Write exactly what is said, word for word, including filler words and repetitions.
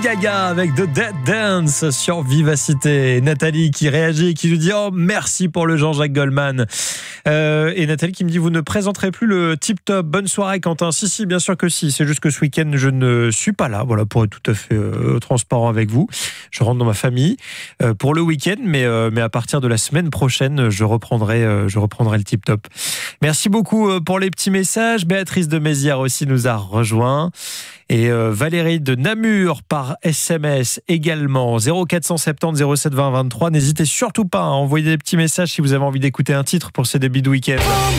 Gaga avec The Dead Dance sur Vivacité. Nathalie qui réagit, qui lui dit oh merci pour le Jean-Jacques Goldman. Euh, et Nathalie qui me dit vous ne présenterez plus le Tip Top. Bonne soirée Quentin. Si si bien sûr que si. C'est juste que ce week-end je ne suis pas là. Voilà pour être tout à fait euh, transparent avec vous. Je rentre dans ma famille euh, pour le week-end, mais euh, mais à partir de la semaine prochaine je reprendrai euh, je reprendrai le Tip Top. Merci beaucoup euh, pour les petits messages. Béatrice de Mézières aussi nous a rejoint. Et euh, Valérie de Namur par S M S également. zéro quatre cent soixante-dix zéro sept vingt vingt-trois. N'hésitez surtout pas à envoyer des petits messages si vous avez envie d'écouter un titre pour ces débuts de week-end.